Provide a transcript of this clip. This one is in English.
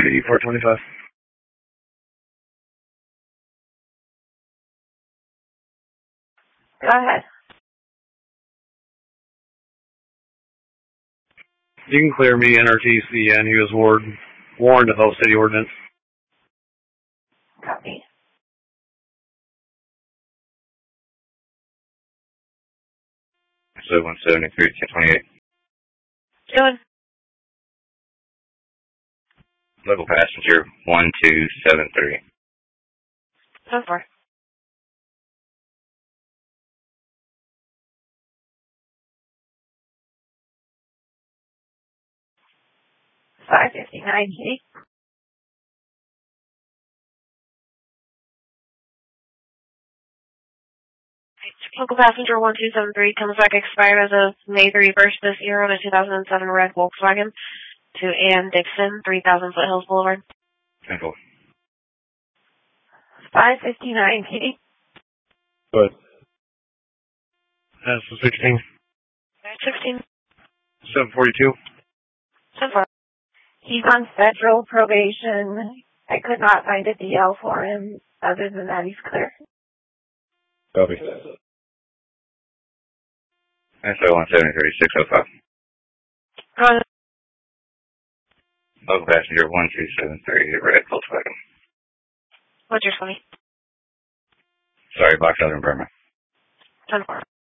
30, 425. Go ahead. You can clear me, NRTCN. He was warned about city ordinance. Copy. So 173, 1028. Doing. Local passenger 1273. So far. $5.59. Local passenger 1273 comes back expired as of May 31st this year on a 2007 red Volkswagen to Ann Dixon, 3000 Foothills Boulevard. 10-4. $5.59. But that's the 16. 16. 742. So far. He's on federal probation. I could not find a DL for him. Other than that, he's clear. Copy. So 173, 605. Local passenger 1273, red Volkswagen. What's your 20? Sorry, Box Southern Burma. 10-4.